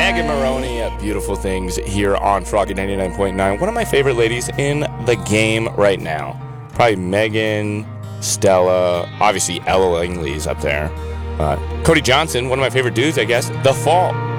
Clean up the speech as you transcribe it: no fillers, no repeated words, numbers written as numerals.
Megan Maroney at Beautiful Things here on Froggy 99.9. One of my favorite ladies in the game right now. Probably Megan, Stella, obviously Ella Langley's up there. Cody Johnson, one of my favorite dudes, I guess. The Fall.